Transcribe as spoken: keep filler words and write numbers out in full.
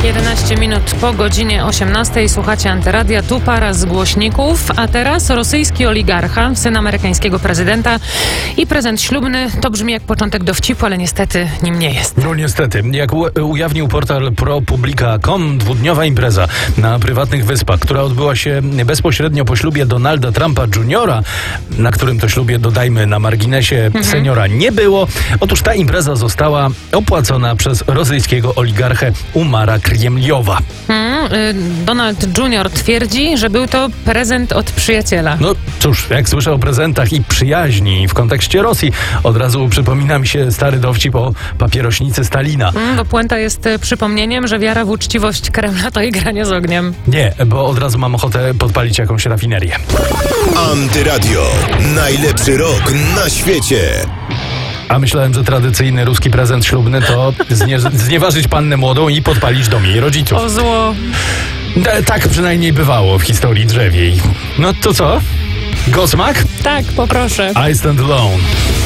jedenaście minut po godzinie osiemnastej słuchacie Antyradia, tu para z głośników, a teraz rosyjski oligarcha, syn amerykańskiego prezydenta i prezent ślubny. To brzmi jak początek dowcipu, ale niestety nim nie jest. No niestety, jak u- ujawnił portal ProPublica kropka com, dwudniowa impreza na prywatnych wyspach, która odbyła się bezpośrednio po ślubie Donalda Trumpa juniora, na którym to ślubie, dodajmy na marginesie, mhm. seniora nie było. Otóż ta impreza została opłacona przez rosyjskiego oligarchę Umara Kremliowa. Hmm, y, Donald junior twierdzi, że był to prezent od przyjaciela. No cóż, jak słyszę o prezentach i przyjaźni w kontekście Rosji, od razu przypomina mi się stary dowcip o papierośnicy Stalina. Hmm, bo puenta jest y, przypomnieniem, że wiara w uczciwość Kremla to igranie z ogniem. Nie, bo od razu mam ochotę podpalić jakąś rafinerię. Antyradio. Najlepszy rok na świecie. A myślałem, że tradycyjny ruski prezent ślubny to znie- znieważyć pannę młodą i podpalić dom jej rodziców. O zło. E, tak przynajmniej bywało w historii drzewiej. No to co? Gosmak? Tak, poproszę. I stand alone.